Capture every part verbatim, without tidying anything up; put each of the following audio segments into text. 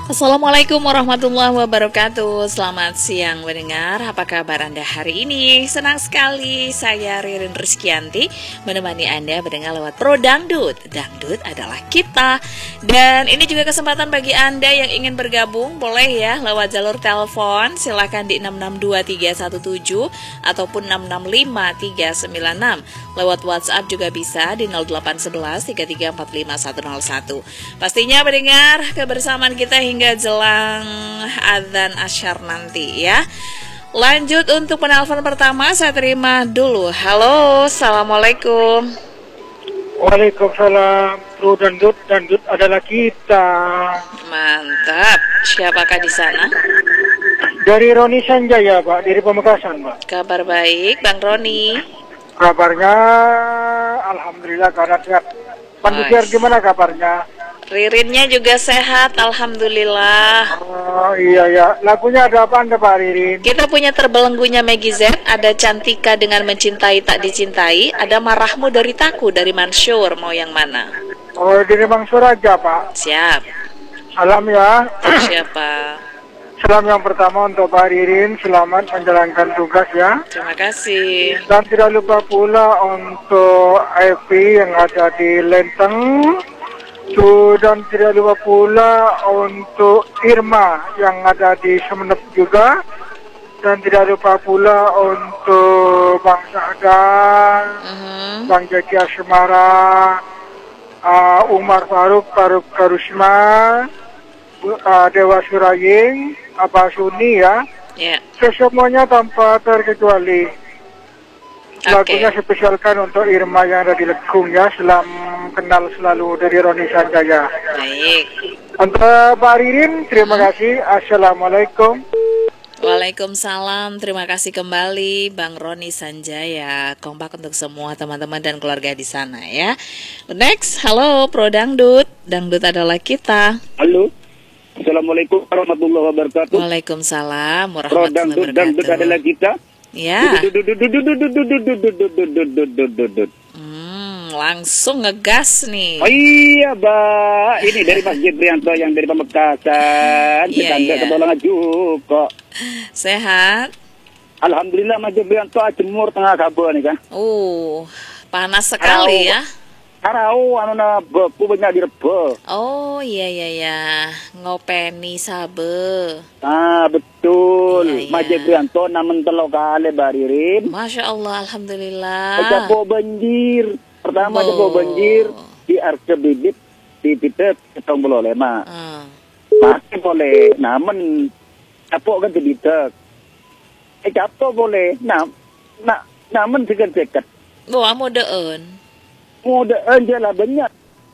Assalamualaikum warahmatullahi wabarakatuh. Selamat siang mendengar. Apa kabar Anda hari ini? Senang sekali saya Ririn Rizkyanti menemani Anda mendengar lewat Pro Dangdut. Dangdut adalah kita. Dan ini juga kesempatan bagi Anda yang ingin bergabung. Boleh ya lewat jalur telepon. Silakan di enam enam dua tiga satu tujuh ataupun enam enam lima tiga sembilan enam. Lewat WhatsApp juga bisa di nol delapan satu satu tiga tiga empat lima satu nol satu. Pastinya mendengar kebersamaan kita hingga jelang adzan asyar nanti ya. Lanjut untuk penelpon pertama, saya terima dulu. Halo, assalamualaikum. Waalaikumsalam. Pro Dangdut, Dangdut adalah kita. Mantap. Siapakah di sana? Dari Roni Sanjaya, Pak, dari Pamekasan, Pak. Kabar baik, Bang Roni. Kabarnya alhamdulillah karena sehat. Pandusiar gimana kabarnya? Ririnnya juga sehat, alhamdulillah. Oh iya ya, lagunya ada apa Anda Pak Ririn? Kita punya terbelenggunya Maggie Z, ada Cantika dengan Mencintai Tak Dicintai, ada Marahmu Dari Taku dari Mansur, mau yang mana? Oh dari Mansur aja Pak. Siap. Salam ya. Siapa? Salam yang pertama untuk Pak Ririn, selamat menjalankan tugas ya. Terima kasih. Dan tidak lupa pula untuk Evi yang ada di Lenteng. Tuh, dan tidak lupa pula untuk Irma yang ada di Semenep juga. Dan tidak lupa pula untuk Bang Sa'dan, uh-huh. Bang Jaki Asmara, uh, Umar Faruk, Faruk Karusma, uh, Dewa Suraying, Abah Suni ya. Yeah. Semuanya tanpa terkecuali. Okay. Lagunya spesialkan untuk Irma yang ada di Lekung ya. Selam kenal selalu dari Roni Sanjaya. Baik. Untuk Pak Ririn, terima kasih. Assalamualaikum. Waalaikumsalam. Terima kasih kembali Bang Roni Sanjaya. Kompak untuk semua teman-teman dan keluarga di sana ya. Next, halo Pro Dangdut. Dangdut adalah kita. Halo. Assalamualaikum warahmatullahi wabarakatuh. Waalaikumsalam Pro warahmatullahi Dangdut, wabarakatuh. Dangdut adalah kita. Ya. Hmm, langsung ngegas nih. Oh iya, Mbak. Ini dari Mas Jibrianto yang dari Pamekasan. Iya, iya. Ketolongan juga. Sehat? Alhamdulillah Mas Jibrianto jemur tengah kabel nih kan. Uh, panas sekali ya. Karau anu na beku banyak direbe. Oh iya iya ya, ngopeni sabe. Ah betul. Iya, iya. Mas Jibrianto namen telo kali Baririn. Masya Allah, alhamdulillah. Jago banjir. Pertama jago banjir di Arke Bibit di Pitet ketong bolo lema. Hmm. Pasti boleh. Namun capok kan tidak. Eh capok boleh. Nah, nah namun segan-segan. Wah mau deun. Mudah aja lah banyak.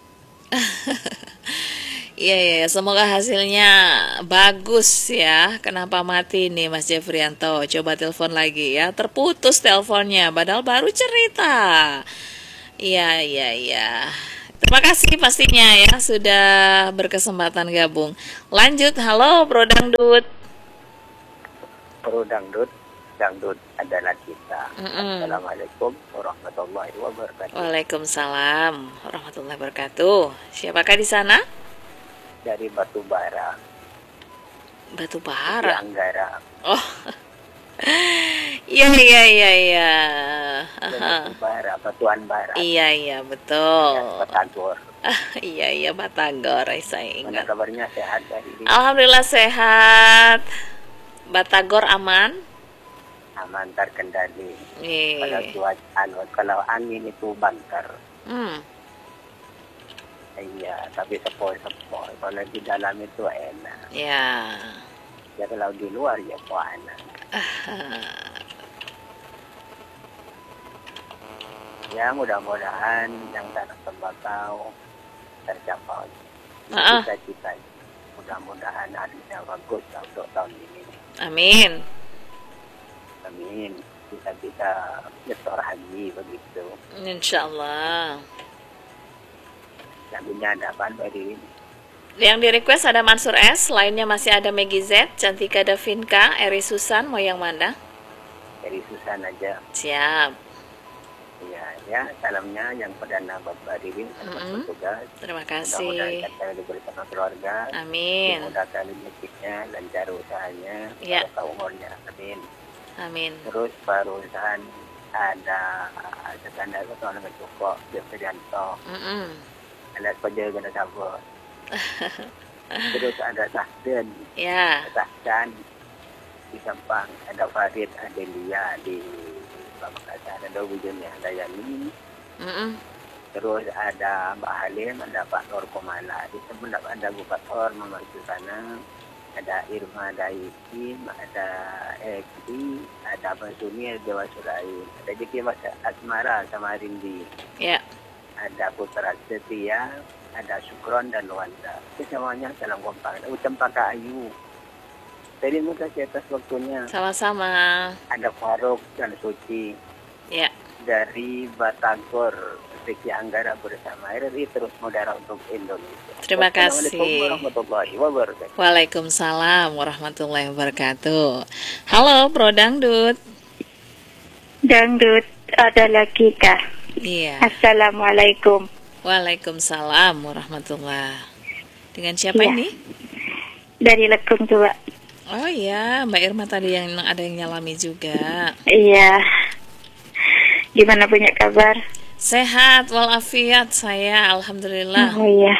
Iya ya, semoga hasilnya bagus ya. Kenapa mati nih Mas Jeffrianto? Coba telepon lagi ya. Terputus teleponnya, padahal baru cerita. Iya iya iya. Terima kasih pastinya ya sudah berkesempatan gabung. Lanjut, halo Pro Dangdut. Pro Dangdut, Dangdut adalah kita. Mm-mm. Assalamualaikum warahmatullahi wabarakatuh. Waalaikumsalam warahmatullahi wabarakatuh. Siapakah di sana? Dari Batu Bara. Batu Di Bara. Anggara. Oh. Iya iya iya iya. Batu Bara, Batuan Bara. Iya iya betul. Ya, Batagor. Iya iya Batagor, saya Mana ingat. kabarnya sehat dari ini? Alhamdulillah sehat. Batagor aman? Aman terkendali. Kalau Iya. cuaca, anu, kalau angin itu banter. Hmm. Iya, tapi sepoi-sepoi. Kalau di dalam itu enak. Ya. Ya kalau di luar ya panas. Ya mudah-mudahan yang tanam tembakau tercapai. Heeh. Cita-cita. Mudah-mudahan hasilnya bagus untuk tahun ini. Amin. Amin. Kita-kita nyetor haji begitu. Insyaallah. Lagunya ada apa dari ini? Yang di request ada Mansur S, lainnya masih ada Maggie Z, Cantika Davinka, Eri Susan, mau yang mana? Dari Susan aja. Siap. Ya, Ya, salamnya yang perdana Bapak Ririn, selamat Mm-mm. bertugas. Terima Mudah-mudahan kasih. kita diberi sama keluarga. Amin. Dimudahkan rezekinya, lancar usahanya, Ya. barokah umurnya. Amin. Amin. Terus barusan ada sekandar ketua nama Joko, Devianto, Mm-mm. ada penjaga ganda sabot. Terus ada Sahden, Ya. Sahdan di Sampang, ada Farid, Adelia di Pamekasan, ada Wujudnya, ada Yani. Mm-mm. Terus ada Mbak Halim, ada Pak Nur Komala. Di sebelah ada Bukator, Mama Susana, ada Irma Daikim, ada Eki, ada Abang Sunil, Dewa Surain, ada Jeki Mas Asmara sama Rindi, Ya. ada Putra Setia, ada Sukron dan Luanda. Itu semuanya salam kompak. Ada Ucap Pakak Ayu. Terima kasih atas waktunya. Sama-sama. Ada Faruk dan Suci Ya. dari Batagor. Riki Anggara bersama R R I terus mudara untuk Indonesia. Terima Wassalamualaikum kasih. warahmatullahi wabarakatuh. Waalaikumsalam warahmatullahi wabarakatuh. Halo, Bro Dangdut. Dangdut ada lagi kah? Iya. Assalamualaikum. Waalaikumsalam warahmatullahi. Dengan siapa Iya. ini? Dari Lekung juga. Oh iya, Mbak Irma tadi yang ada yang nyalami juga. Iya. Gimana punya kabar? Sehat walafiat saya, alhamdulillah. Oh iya.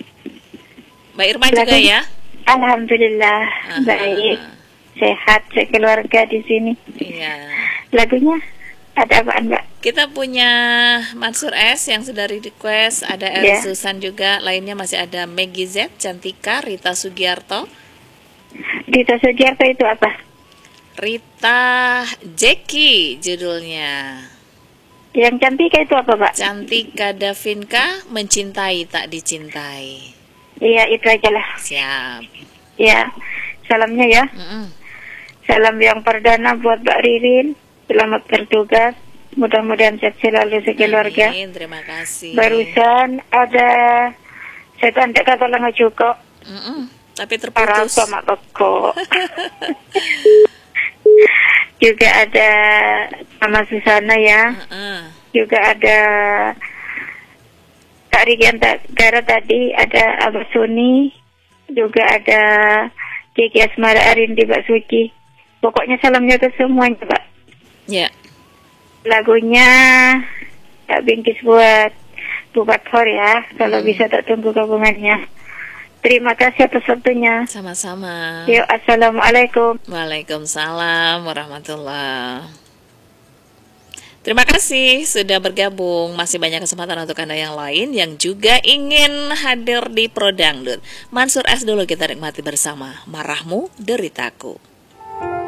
Mbak Irma juga Lagu- ya? Alhamdulillah Aha. baik. Sehat sekeluarga di sini. Iya. Lagunya ada apaan, Mbak? Kita punya Mansur S yang sudah request, ada Eri Ya. Susan juga, lainnya masih ada Maggie Z, Cantika, Rita Sugiarto, Dita Sugiarto itu apa? Rita Jeki judulnya. Yang Cantika itu apa, Pak? Cantika Davinka, Mencintai Tak Dicintai. Iya, itu aja lah. Siap. Ya. Salamnya ya. Mm-mm. Salam yang perdana buat Mbak Ririn. Selamat bertugas. Mudah-mudahan sehat selalu sekeluarga. Amin, terima kasih. Barusan ada setan tak kata langa cukup Mm-mm. Tapi para terputus. sama koko. Juga ada Mama Susana ya. Heeh. Juga ada Kak Rigian Gara tadi, ada Abah Suni, juga ada Kiki Asmara Arindi Mbak Suci. Pokoknya salamnya ke semuanya, Pak. Ya. Lagunya tak bingkis buat Bupat Hor ya. Kalau Hmm. bisa tak tunggu gabungannya. Terima kasih atas waktunya. Sama-sama. Yuk, Assalamualaikum. Waalaikumsalam warahmatullahi. Terima kasih sudah bergabung. Masih banyak kesempatan untuk Anda yang lain yang juga ingin hadir di Pro Dangdut. Mansur S dulu kita nikmati bersama. Marahmu Deritaku.